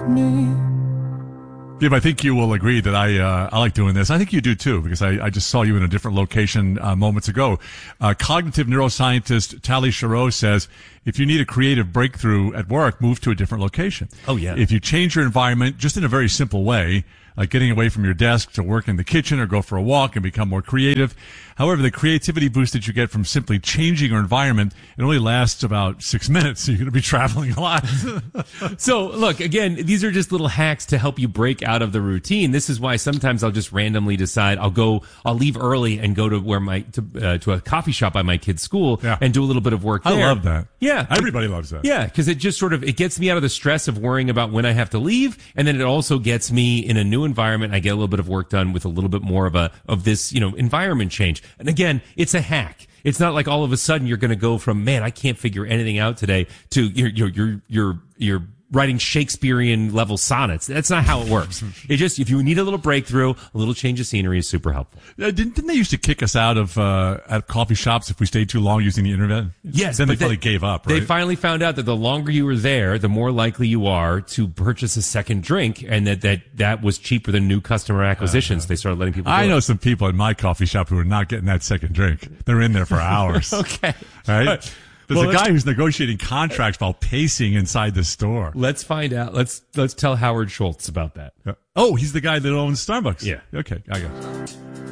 me. Gabe, I think you will agree that I like doing this. I think you do too, because I just saw you in a different location moments ago. Cognitive neuroscientist Tali Sharot says, if you need a creative breakthrough at work, move to a different location. Oh, yeah. If you change your environment just in a very simple way, like getting away from your desk to work in the kitchen or go for a walk and become more creative. However, the creativity boost that you get from simply changing your environment, it only lasts about 6 minutes, so you're going to be traveling a lot. So, look, again, these are just little hacks to help you break out of the routine. This is why sometimes I'll just randomly decide I'll leave early and go to to a coffee shop by my kid's school and do a little bit of work there. I love that. Yeah. Everybody loves that. Yeah, because it just it gets me out of the stress of worrying about when I have to leave, and then it also gets me in a new environment. I get a little bit of work done with a little bit more of this, environment change. And again, it's a hack. It's not like all of a sudden you're going to go from, man, I can't figure anything out today, to you're writing Shakespearean level sonnets. That's not how it works. It just, if you need a little breakthrough, a little change of scenery is super helpful. Didn't they used to kick us out of at coffee shops if we stayed too long using the internet? Yes. Then they finally gave up, right? They finally found out that the longer you were there, the more likely you are to purchase a second drink, and that was cheaper than new customer acquisitions. They started letting people do I it. know some people in my coffee shop who are not getting that second drink. They're in there for hours. Okay. Right? There's a guy who's negotiating contracts while pacing inside the store. Let's find out. Let's tell Howard Schultz about that. Oh, he's the guy that owns Starbucks. Yeah. Okay, I got it.